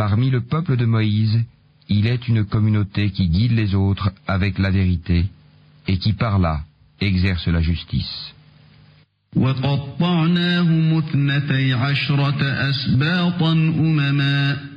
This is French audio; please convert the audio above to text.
Parmi le peuple de Moïse, il est une communauté qui guide les autres avec la vérité et qui par là exerce la justice. وقطعناهم 12 أسباطا أمما